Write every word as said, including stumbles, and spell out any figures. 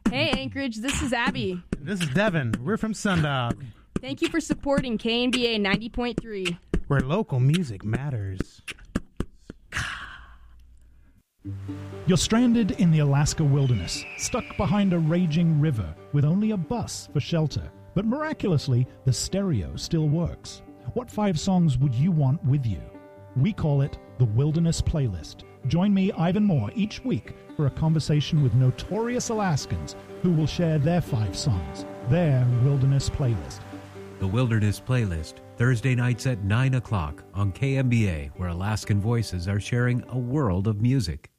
Hey, Anchorage, this is Abby. This is Devin. We're from Sundog, Thank you for supporting K N B A ninety point three. where local music matters. You're stranded in the Alaska wilderness, stuck behind a raging river with only a bus for shelter. But miraculously, the stereo still works. What five songs would you want with you? We call it the Wilderness Playlist. Join me, Ivan Moore, each week for a conversation with notorious Alaskans who will share their five songs, their Wilderness Playlist. The Wilderness Playlist, Thursday nights at nine o'clock on K M B A, where Alaskan voices are sharing a world of music.